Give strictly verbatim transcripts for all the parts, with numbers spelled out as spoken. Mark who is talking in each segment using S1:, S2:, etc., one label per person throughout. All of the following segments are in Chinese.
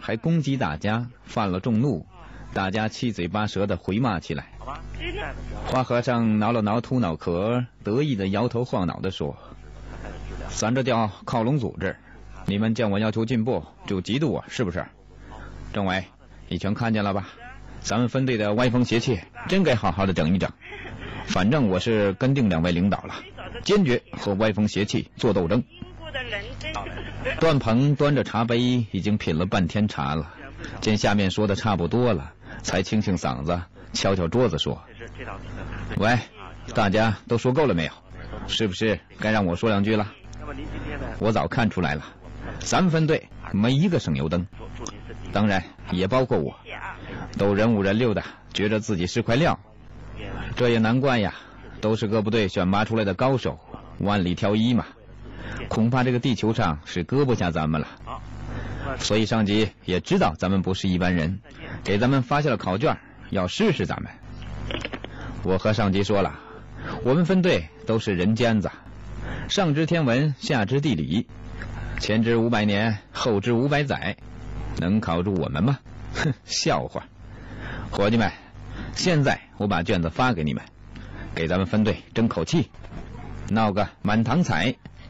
S1: 还攻击大家，犯了众怒，大家七嘴八舌的回骂起来。花和尚挠了挠秃脑壳，得意的摇头晃脑的说：咱这叫靠拢组织，你们见我要求进步就嫉妒我是不是？政委，你全看见了吧？咱们分队的歪风邪气真该好好的整一整。反正我是跟定两位领导了，坚决和歪风邪气做斗争。段鹏端着茶杯已经品了半天茶了，见下面说的差不多了，才清清嗓子，敲敲桌子说：喂，大家都说够了没有？是不是该让我说两句了？我早看出来了，咱们分队没一个省油灯，当然也包括我，都人五人六的，觉得自己是块料。这也难怪呀，都是各部队选拔出来的高手，万里挑一嘛。恐怕这个地球上是搁不下咱们了。所以上级也知道咱们不是一般人，给咱们发下了考卷，要试试咱们。我和上级说了，我们分队都是人尖子，上知天文，下知地理，前知五百年，后知五百载，能考住我们吗？哼，笑话！伙计们，现在我把卷子发给你们，给咱们分队争口气，闹个满堂彩。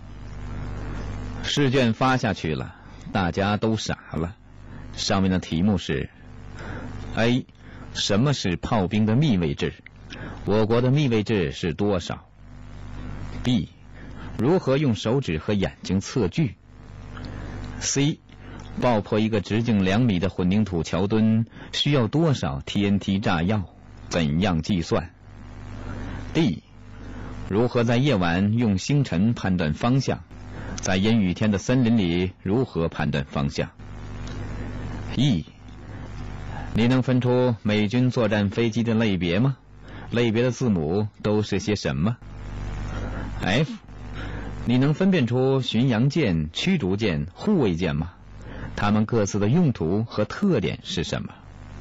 S1: 试卷发下去了，大家都傻了。上面的题目是 A. 什么是炮兵的密位制？我国的密位制是多少？ B. 如何用手指和眼睛测距？ C. 爆破一个直径两米的混凝土桥墩需要多少 T N T 炸药？怎样计算？ D. 如何在夜晚用星辰判断方向？在阴雨天的森林里如何判断方向？ E. 你能分出美军作战飞机的类别吗？类别的字母都是些什么？ F. 你能分辨出巡洋舰、驱逐舰、护卫舰吗？它们各自的用途和特点是什么？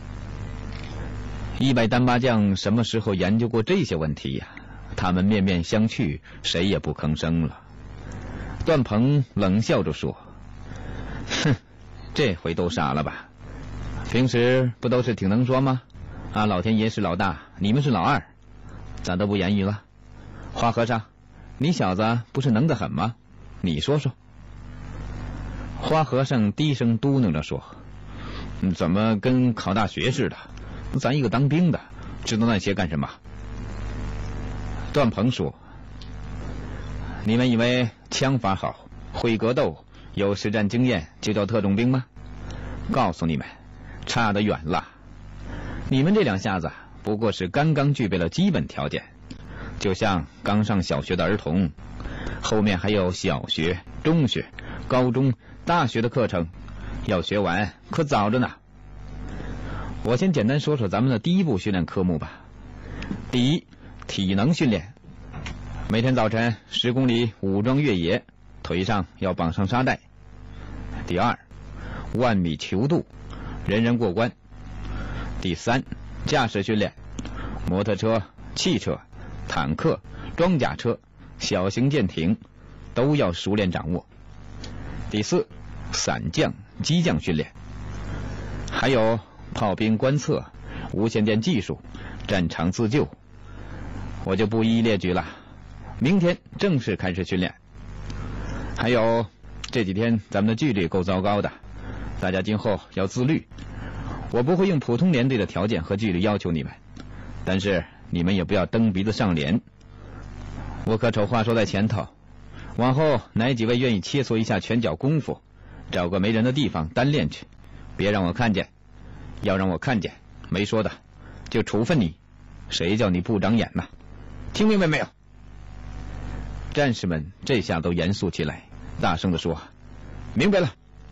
S1: 一百单八将什么时候研究过这些问题呀？他们面面相觑，谁也不吭声了。段鹏冷笑着说：哼，这回都傻了吧？平时不都是挺能说吗？啊，老天爷是老大，你们是老二，咋都不言语了？花和尚，你小子不是能得很吗？你说说。花和尚低声嘟囔着说：怎么跟考大学似的？咱一个当兵的知道那些干什么？段鹏说：你们以为枪法好，会格斗，有实战经验就叫特种兵吗？告诉你们，差得远了。你们这两下子不过是刚刚具备了基本条件，就像刚上小学的儿童，后面还有小学、中学、高中、大学的课程要学完，可早着呢。我先简单说说咱们的第一步训练科目吧。第一，体能训练。每天早晨十公里武装越野，腿上要绑上沙带。第二，万米求渡，人人过关。第三，驾驶训练，摩托车、汽车、坦克、装甲车、小型舰艇都要熟练掌握。第四，伞降、机降训练，还有炮兵观测、无线电技术、战场自救，我就不一一列举了。明天正式开始训练。还有这几天咱们的纪律够糟糕的，大家今后要自律。我不会用普通连队的条件和纪律要求你们，但是你们也不要蹬鼻子上脸。我可丑话说在前头，往后哪几位愿意切磋一下拳脚功夫，找个没人的地方单练去，别让我看见。要让我看见，没说的就处分你，谁叫你不长眼呢？听明白没有？战士们这下都严肃起来，大声地说：明白了。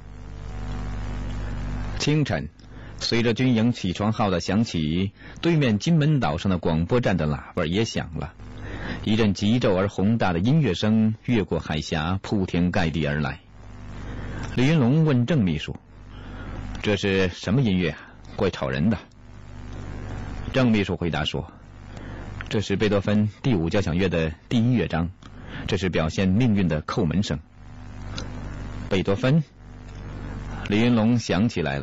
S1: 清晨，随着军营起床号的响起，对面金门岛上的广播站的喇叭也响了，一阵急骤而宏大的音乐声越过海峡，铺天盖地而来。李云龙问郑秘书：这是什么音乐啊？怪吵人的。郑秘书回答说：这是贝多芬第五交响乐的第一乐章，这是表现命运的叩门声。贝多芬，李云龙想起来了。